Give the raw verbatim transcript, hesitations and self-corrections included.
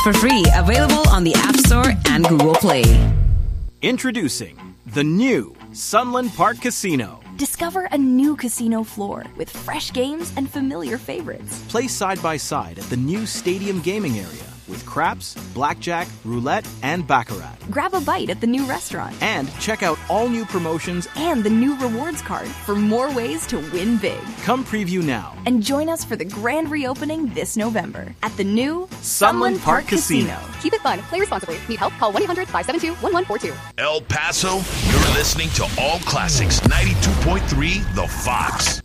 for free. Available on the App Store and Google Play. Introducing the new Sunland Park Casino. Discover a new casino floor with fresh games and familiar favorites. Play side by side at the new stadium gaming area with craps, blackjack, roulette, and baccarat. Grab a bite at the new restaurant. And check out all new promotions and the new rewards card for more ways to win big. Come preview now. And join us for the grand reopening this November at the new Sunland, Sunland Park, Park Casino. Casino. Keep it fun. Play responsibly. Need help? Call one eight hundred five seven two one one four two. El Paso, you're listening to All Classics ninety-two point three The Fox.